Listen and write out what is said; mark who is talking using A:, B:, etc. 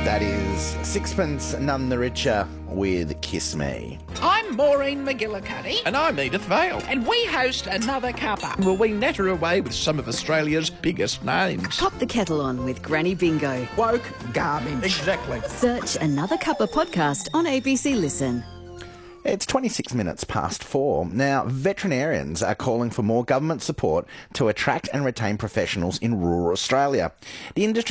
A: That is Sixpence None the Richer with Kiss Me.
B: I'm Maureen McGillicuddy.
C: And I'm Edith Vale.
B: And we host Another Cuppa.
C: Will we natter away with some of Australia's biggest names?
D: Pop the kettle on with Granny Bingo.
B: Woke garbage.
C: Exactly.
D: Search Another Cuppa podcast on ABC Listen.
A: It's 26 minutes past 4. Now, veterinarians are calling for more government support to attract and retain professionals in rural Australia. The industry